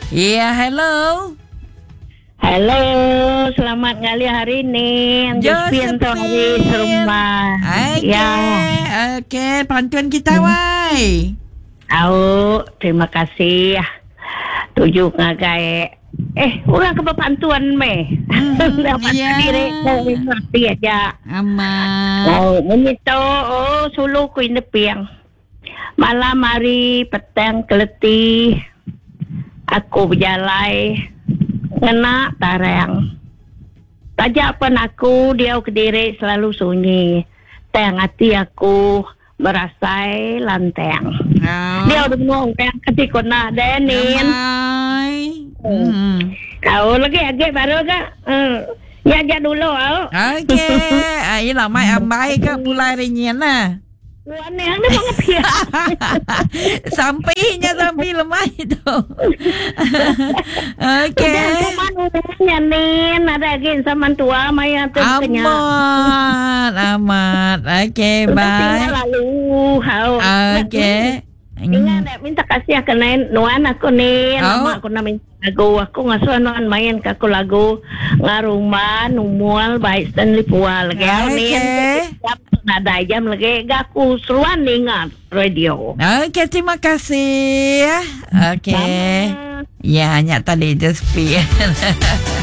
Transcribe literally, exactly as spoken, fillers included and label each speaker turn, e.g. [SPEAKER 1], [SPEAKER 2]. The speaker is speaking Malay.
[SPEAKER 1] Ya, hello.
[SPEAKER 2] Hello, selamat ngali hari ni.
[SPEAKER 1] Josephine
[SPEAKER 2] hari serumah.
[SPEAKER 1] Okey,
[SPEAKER 2] Ya.
[SPEAKER 1] okey, bantuan kita, wai.
[SPEAKER 2] Au, terima kasih. Tujuh ngagai. Eh, orang ke bantuan me.
[SPEAKER 1] Hmm,
[SPEAKER 2] Dapat
[SPEAKER 1] ya.
[SPEAKER 2] diri kau mati aja.
[SPEAKER 1] Amat.
[SPEAKER 2] Oh, menyito, oh, sulu ku piang. Malam hari petang keleti. Aku berjalai. Ngena tarang. Tajak pun aku, dia ke diri selalu sunyi. Teng hati aku merasai lanteng.
[SPEAKER 1] Oh.
[SPEAKER 2] Dia udah ngomong teng ketika nak denin.
[SPEAKER 1] Amai. Hmm.
[SPEAKER 2] Kau lagi agak baru ke? Hmm. Ya aja dulu.
[SPEAKER 1] Okey. Ah, yelah, mai amai ke pulai rinyan lah.
[SPEAKER 2] Luan yang dia mengepiak.
[SPEAKER 1] Sampainya sampai lemah itu. Okey.
[SPEAKER 2] Udah aku mana nyanin. Ada lagi sama tua maya tu kenyang.
[SPEAKER 1] Amat, amat. Okey,
[SPEAKER 2] Sudah
[SPEAKER 1] bye.
[SPEAKER 2] tinggal lalu. Hau.
[SPEAKER 1] Okey.
[SPEAKER 2] Ingat nak minta kasih ke nain nuan aku ni. Nama aku nak minta lagu. Aku ngasuh nuan main ke aku lagu. Ngarumah, numual, baik Stanley Pual.
[SPEAKER 1] Okey.
[SPEAKER 2] Ada jam lagi. Aku seruan ingat radio.
[SPEAKER 1] Okey, terima kasih. Okey. Ya, hanya tadi Josephine.